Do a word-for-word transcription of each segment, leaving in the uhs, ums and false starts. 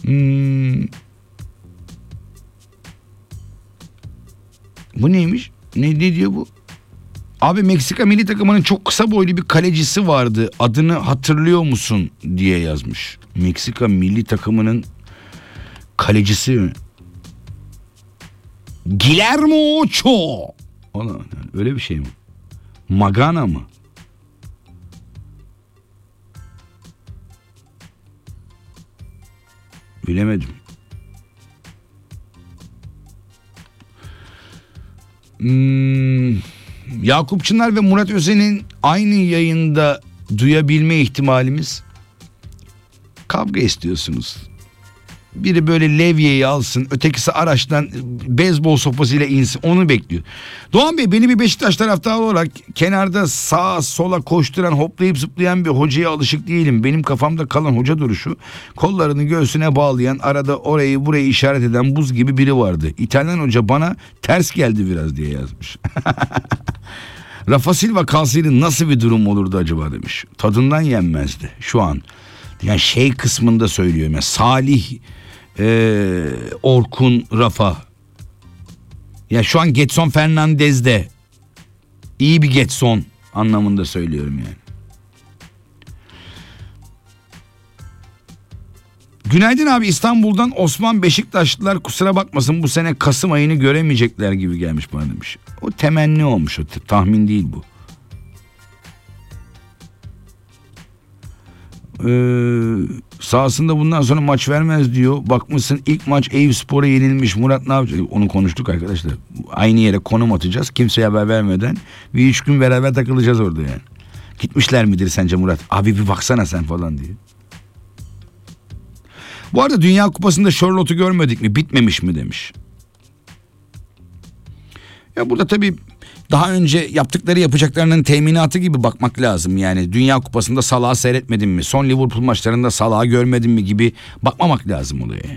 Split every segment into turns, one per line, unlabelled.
Hmm. Bu neymiş? Ne, ne diyor bu? Abi Meksika milli takımının çok kısa boylu bir kalecisi vardı. Adını hatırlıyor musun diye yazmış. Meksika milli takımının kalecisi mi? Guillermo Ochoa. Öyle bir şey mi? Magana mı? Bilemedim. Hmm, Yakup Çınar ve Murat Özen'in aynı yayında duyabilme ihtimalimiz. Kavga istiyorsunuz. Biri böyle levyeyi alsın, ötekisi araçtan beyzbol sopasıyla insin, onu bekliyor. Doğan Bey, beni bir Beşiktaş taraftarı olarak kenarda sağa sola koşturan, hoplayıp zıplayan bir hocaya alışık değilim. Benim kafamda kalan hoca duruşu, kollarını göğsüne bağlayan, arada orayı burayı işaret eden buz gibi biri vardı. İtalyan hoca bana ters geldi biraz diye yazmış. Rafa Silva kalsaydı nasıl bir durum olurdu acaba demiş. Tadından yenmezdi şu an. Yani şey kısmında söylüyorum ya, Salih, Ee, Orkun, Rafa. Ya şu an Getson Fernandez'de iyi bir Getson anlamında söylüyorum yani. Günaydın abi, İstanbul'dan Osman. Beşiktaşlılar kusura bakmasın, bu sene Kasım ayını göremeyecekler gibi gelmiş bana demiş. O temenni olmuş, o tahmin değil bu. Ee, sahasında bundan sonra maç vermez diyor. Bakmışsın ilk maç Eyüpspor'a yenilmiş. Murat ne yapacak? Onu konuştuk arkadaşlar. Aynı yere konum atacağız. Kimseye haber vermeden. Bir üç gün beraber takılacağız orada yani. Gitmişler midir sence Murat? Abi bir baksana sen falan diye. Bu arada Dünya Kupası'nda Charlotte'u görmedik mi? Bitmemiş mi demiş. Ya burada tabii daha önce yaptıkları yapacaklarının teminatı gibi bakmak lazım. Yani Dünya Kupası'nda Salah'ı seyretmedin mi? Son Liverpool maçlarında Salah'ı görmedin mi gibi bakmamak lazım olaya.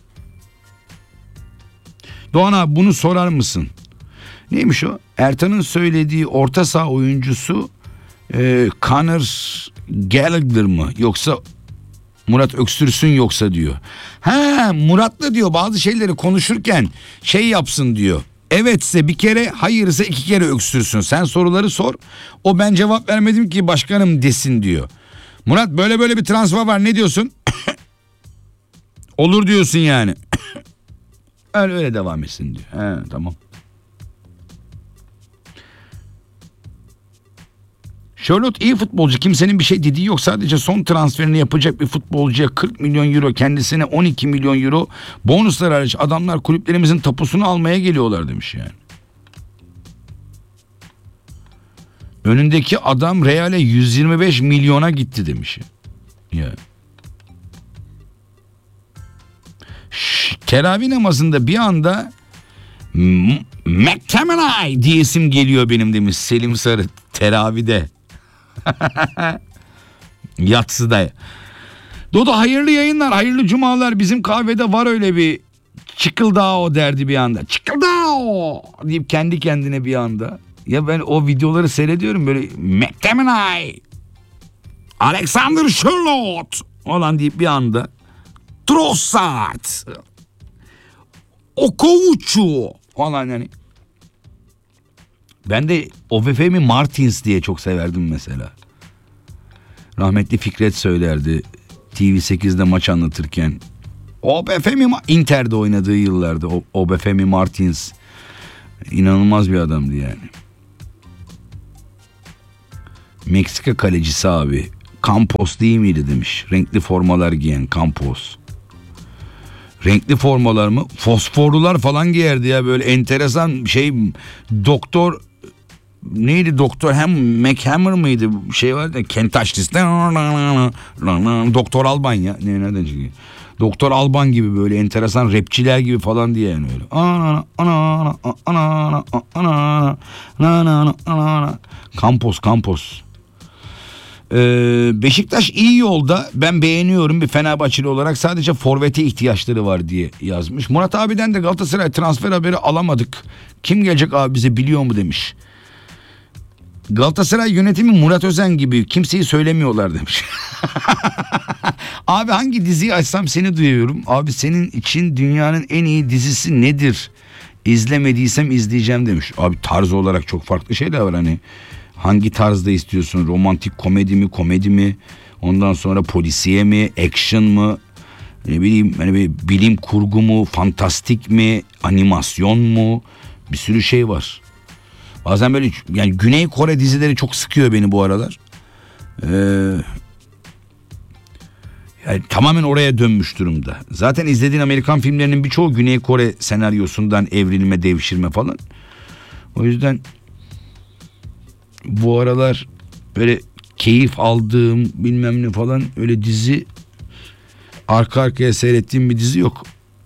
Doğan abi, bunu sorar mısın? Neymiş o? Ertan'ın söylediği orta saha oyuncusu e, Conor Gallagher mı? Yoksa Murat Öksürsün yoksa diyor. Ha, Murat'la diyor bazı şeyleri konuşurken şey yapsın diyor. Evetse bir kere, hayırsa iki kere öksürsün. Sen soruları sor. O ben cevap vermedim ki başkanım desin diyor. Murat, böyle böyle bir transfer var, ne diyorsun? Olur diyorsun yani. öyle öyle devam etsin diyor. He, tamam. Charlotte iyi futbolcu, kimsenin bir şey dediği yok. Sadece son transferini yapacak bir futbolcuya kırk milyon euro, kendisine on iki milyon euro bonuslar hariç adamlar kulüplerimizin tapusunu almaya geliyorlar demiş yani. Önündeki adam Real'e yüz yirmi beş milyona gitti demiş. Ya. Şş, teravih namazında bir anda McTominay diye isim geliyor benim demiş Selim Sarı teravide. Yatsıda. Dodo hayırlı yayınlar, hayırlı cumalar. Bizim kahvede var öyle bir çıkıldao derdi bir anda. Çıkıldao deyip kendi kendine bir anda. Ya ben o videoları seyrediyorum böyle McTominay, Alexander Charlotte olan deyip bir anda Trossard, Okovucu falan yani. Ben de Obafemi Martins diye çok severdim mesela. Rahmetli Fikret söylerdi T V sekizde maç anlatırken. Obafemi Inter'de oynadığı yıllarda Obafemi Martins inanılmaz bir adamdı yani. Meksika kalecisi abi. Campos değil miydi demiş. Renkli formalar giyen Campos. Renkli formalar mı? Fosforlular falan giyerdi ya, böyle enteresan şey. Doktor neydi, doktor hem McHammer mıydı, şey vardı ya, Kent Açlis, Doktor Alban ya, ne nereden çıkıyor? Doktor Alban gibi böyle enteresan rapçiler gibi falan diye yani öyle. Ana ana ana ana ana ana Campos Campos. Ee, Beşiktaş iyi yolda, ben beğeniyorum bir Fenerbahçeli olarak, sadece forvete ihtiyaçları var diye yazmış. Murat abiden de Galatasaray transfer haberi alamadık. Kim gelecek abi bize biliyor mu demiş. Galatasaray yönetimi Murat Özen gibi kimseyi söylemiyorlar demiş. Abi hangi diziyi açsam seni duyuyorum. Abi senin için dünyanın en iyi dizisi nedir? İzlemediysem izleyeceğim demiş. Abi tarz olarak çok farklı şeyler var hani. Hangi tarzda istiyorsun? Romantik komedi mi, komedi mi? Ondan sonra polisiye mi, action mı? Ne bileyim hani bir bilim kurgu mu, fantastik mi, animasyon mu? Bir sürü şey var. Bazen böyle yani Güney Kore dizileri çok sıkıyor beni bu aralar. Ee, yani tamamen oraya dönmüş durumda. Zaten izlediğin Amerikan filmlerinin birçoğu Güney Kore senaryosundan evrilme, devşirme falan. O yüzden bu aralar böyle keyif aldığım bilmem ne falan öyle dizi arka arkaya seyrettiğim bir dizi yok.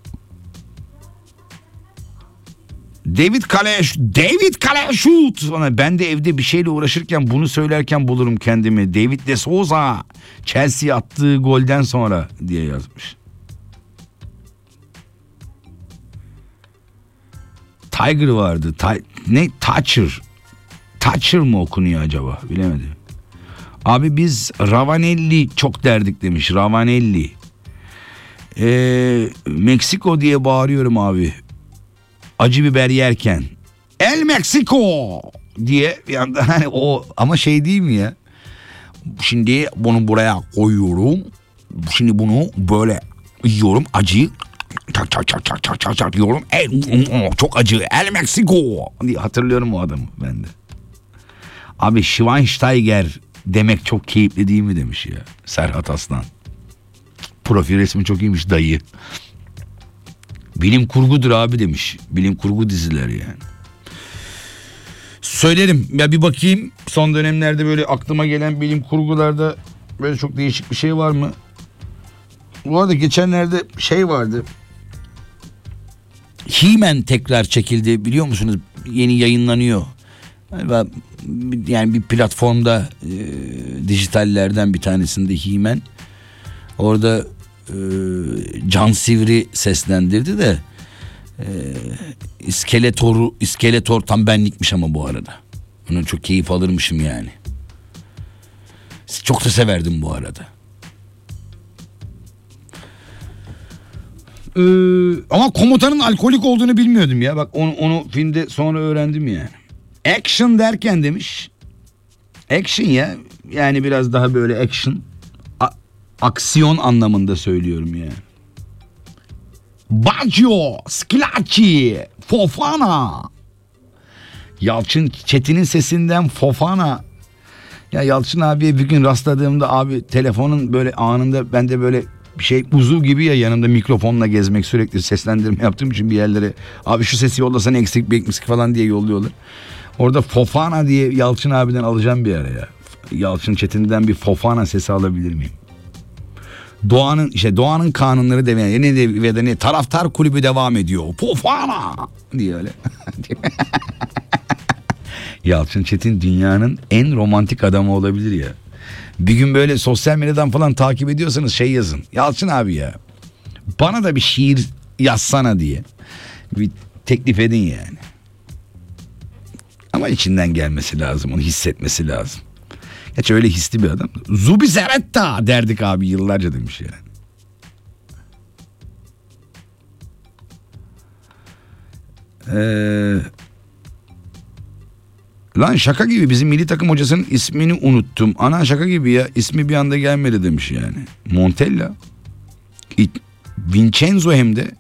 David Kaleş, David Kaleşut. Ben de evde bir şeyle uğraşırken bunu söylerken bulurum kendimi. David de Souza Chelsea attığı golden sonra diye yazmış. Tiger vardı. Ta- ne? Thatcher. Thatcher mı okunuyor acaba? Bilemedim. Abi biz Ravanelli çok derdik demiş. Ravanelli. Ee, Meksiko diye bağırıyorum abi. Acı biber yerken. El Meksiko diye bir anda hani o ama şey değil mi ya? Şimdi bunu buraya koyuyorum. Şimdi bunu böyle yiyorum acıyı. Çak çak çak çak çak çak çak yiyorum. El, çok acı. El Meksiko diye hatırlıyorum o adamı ben de. Abi Schweinsteiger demek çok keyifli değil mi demiş ya Serhat Aslan. Profil resmi çok iyiymiş dayı. Bilim kurgudur abi demiş. Bilim kurgu dizileri yani. Söylerim ya bir bakayım son dönemlerde böyle aklıma gelen bilim kurgularda böyle çok değişik bir şey var mı? Bu arada geçenlerde şey vardı. He-Man tekrar çekildi biliyor musunuz? Yeni yayınlanıyor. Yani bir platformda e, dijitallerden bir tanesinde He-Man. Orada e, Can Sivri seslendirdi de e, İskeletor'u İskeletor tam benlikmiş ama bu arada. Ona çok keyif alırmışım yani. Çok da severdim bu arada. Ee, ama komutanın alkolik olduğunu bilmiyordum ya. Bak onu, onu filmde sonra öğrendim yani. Action derken demiş. Action ya. Yani biraz daha böyle action. A- aksiyon anlamında söylüyorum yani. Baggio, Schillaci, Fofana. Yalçın Çetin'in sesinden Fofana. Ya Yalçın abiye bir gün rastladığımda abi telefonun böyle anında ben de böyle bir şey uzuv gibi ya yanımda mikrofonla gezmek sürekli seslendirme yaptığım için bir yerlere abi şu sesi yollasana eksik bir eksik falan diye yolluyorlar. Orada Fofana diye Yalçın abiden alacağım bir ara ya. Yalçın Çetin'den bir Fofana sesi alabilir miyim? Doğan'ın işte Doğan'ın kanunları demeyen ne de ve de ne taraftar kulübü devam ediyor. Fofana diye öyle. Yalçın Çetin dünyanın en romantik adamı olabilir ya. Bir gün böyle sosyal medyadan falan takip ediyorsanız şey yazın. Yalçın abi ya bana da bir şiir yazsana diye. Bir teklif edin yani. Ama içinden gelmesi lazım. Onu hissetmesi lazım. Gerçi öyle hisli bir adam. Zubi Zeretta derdik abi yıllarca demiş yani. Eee... Lan şaka gibi bizim milli takım hocasının ismini unuttum. Ana şaka gibi ya ismi bir anda gelmedi demiş yani. Montella. Vincenzo hem de.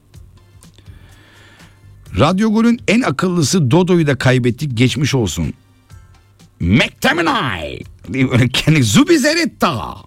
Radyo Gol'ün en akıllısı Dodo'yu da kaybettik geçmiş olsun. McTominay. Diye böyle kendi Zubizarreta